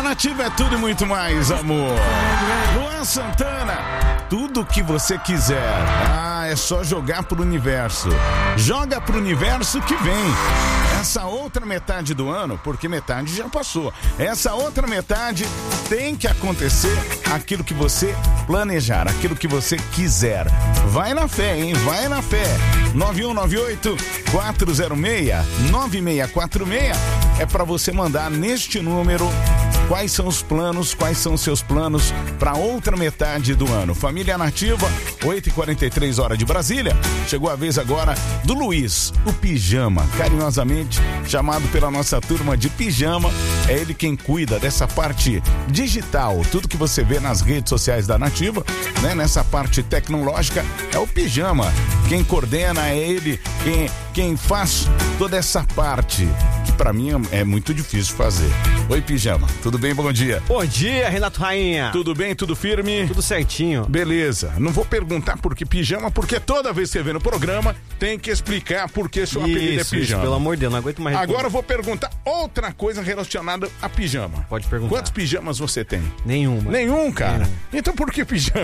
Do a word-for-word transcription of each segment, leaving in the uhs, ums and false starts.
Na Nativa é tudo e muito mais, amor. Luan Santana, tudo que você quiser. Ah, é só jogar pro universo. Joga pro universo que vem. Essa outra metade do ano, porque metade já passou. Essa outra metade tem que acontecer aquilo que você planejar, aquilo que você quiser. Vai na fé, hein? Vai na fé. nove um nove oito, quatro zero seis, nove seis quatro seis é para você mandar neste número quais são os planos, quais são os seus planos para outra metade do ano. Família Nativa, oito e quarenta e três hora de Brasília. Chegou a vez agora do Luiz, o Pijama, carinhosamente chamado pela nossa turma de Pijama. É ele quem cuida dessa parte digital, tudo que você vê nas redes sociais da Nativa, né? Nessa parte tecnológica é o Pijama. Quem coordena é ele, quem, quem faz toda essa parte, que pra mim é muito difícil fazer. Oi, Pijama, tudo bem? Bom dia. Bom dia, Renato Rainha. Tudo bem? Tudo firme? Tudo certinho. Beleza. Não vou perguntar por que Pijama, porque toda vez que você vê no programa, tem que explicar por que seu isso, apelido é Pijama. Isso, pelo amor de Deus, não aguento mais responder. Agora eu vou perguntar outra coisa relacionada a pijama. Pode perguntar. Quantos pijamas você tem? Nenhuma. Nenhum, cara? Nenhum. Então por que pijama?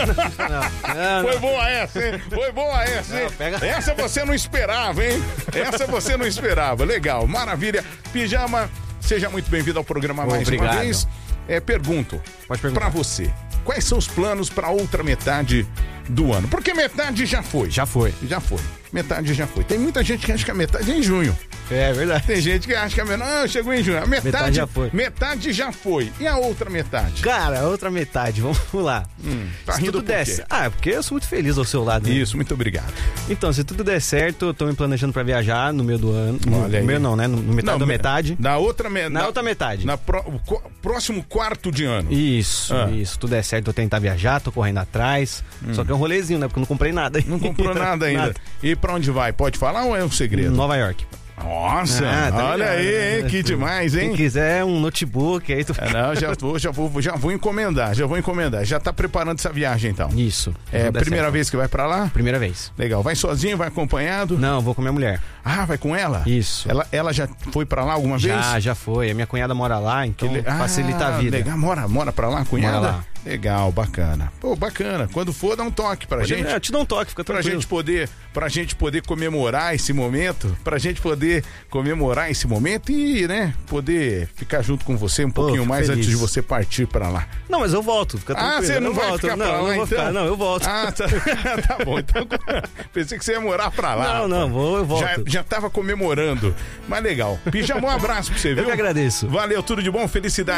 não, não, não. Foi boa essa, hein? Foi boa essa, hein? Não, pega... Essa você não esperava, hein? Essa você não esperava. Legal, maravilha. Pijama, seja muito bem-vindo ao programa mais Obrigado. uma vez. É, pergunto para você, quais são os planos para outra metade do ano? Porque metade já foi. Já foi. Já foi. Metade já foi. Tem muita gente que acha que a metade é em junho. É verdade. Tem gente que acha que a metade, não, chegou em junho. A metade, metade já foi. Metade já foi. E a outra metade? Cara, a outra metade, vamos lá. Hum, tá se rindo tudo por der quê? certo. Ah, porque eu sou muito feliz ao seu lado. Né? Isso, muito obrigado. Então, se tudo der certo, eu tô me planejando pra viajar no meio do ano. No, Olha aí. no meio não, né? No metade Não, da me- metade. Na outra metade. Na outra metade. Na pro- o co- próximo quarto de ano. Isso, Ah. isso. Tudo der certo, eu tentar viajar, tô correndo atrás. Só que é um rolezinho, né? Porque eu não comprei nada. Não comprou nada ainda. Nada. E pra onde vai? Pode falar ou é um segredo? Nova York. Nossa, Ah, tá olha ligado, aí, hein? né? Que demais, hein? Quem quiser um notebook, aí tu... É, não, já vou, já vou, já vou encomendar, já vou encomendar. Já tá preparando essa viagem, então. Isso. É a tudo der primeira certo. vez que vai pra lá? Primeira vez. Legal. Vai sozinho, vai acompanhado? Não, vou com minha mulher. Ah, vai com ela? Isso. Ela, ela já foi pra lá alguma vez? Já, já foi. A minha cunhada mora lá, então Le- facilita Ah, a vida. Legal. Mora, mora pra lá, cunhada? Mora lá. Legal, bacana. Pô, bacana. Quando for, dá um toque pra Pode- gente. é, eu te dou um toque, fica Pra tranquilo. gente poder, pra gente poder comemorar esse momento, pra gente poder comemorar esse momento e, né, poder ficar junto com você um Pô, pouquinho fico mais feliz. antes de você partir pra lá. Não, mas eu volto, fica tranquilo. Ah, você não eu vai volto. ficar não, pra não lá, vou então? ficar, não, eu volto. Ah, tá, tá bom. Então, pensei que você ia morar pra lá. Não, não, vou, eu volto. Já, já tava comemorando. Mas legal. Pijama, um abraço pra você, viu? Eu que agradeço. Valeu, tudo de bom, felicidade.